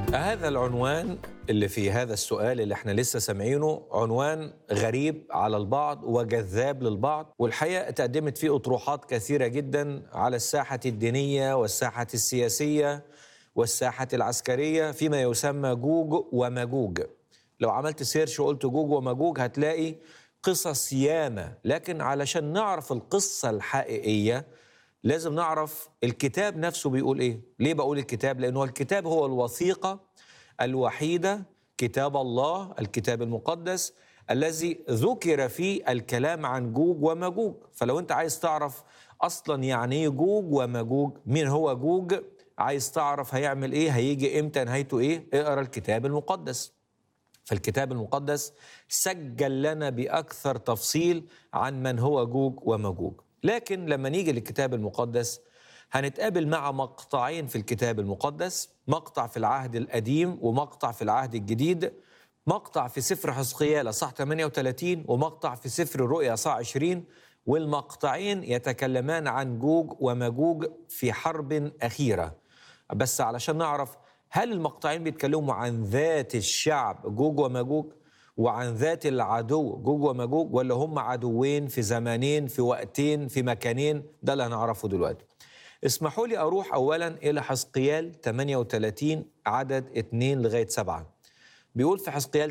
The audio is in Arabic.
هذا العنوان اللي في هذا السؤال اللي احنا لسه سامعينه عنوان غريب على البعض وجذاب للبعض، والحقيقة تقدمت فيه أطروحات كثيرة جدا على الساحة الدينية والساحة السياسية والساحة العسكرية فيما يسمى جوج وماجوج. لو عملت سيرش وقلت جوج وماجوج هتلاقي قصص ياما، لكن علشان نعرف القصة الحقيقية لازم نعرف الكتاب نفسه بيقول ايه. ليه بقول الكتاب؟ لأنه الكتاب هو الوثيقة الوحيدة، كتاب الله الكتاب المقدس الذي ذكر فيه الكلام عن جوج وماجوج. فلو انت عايز تعرف اصلا يعني ايه جوج وماجوج، مين هو جوج، عايز تعرف هيعمل ايه، هيجي امتى، نهايته ايه، اقرا الكتاب المقدس. فالكتاب المقدس سجل لنا بأكثر تفصيل عن من هو جوج وماجوج. لكن لما نيجي للكتاب المقدس هنتقابل مع مقطعين في الكتاب المقدس، مقطع في العهد القديم ومقطع في العهد الجديد. مقطع في سفر حزقيال اصحاح 38 ومقطع في سفر الرؤيا اصحاح 20، والمقطعين يتكلمان عن جوج وماجوج في حرب أخيرة. بس علشان نعرف هل المقطعين بيتكلموا عن ذات الشعب جوج وماجوج وعن ذات العدو جوج وماجوج، ولا هم عدوين في زمانين في وقتين في مكانين، ده اللي هنعرفه دلوقتي. اسمحوا لي أروح أولا إلى حزقيال 38 عدد 2 لغاية 7. بيقول في حزقيال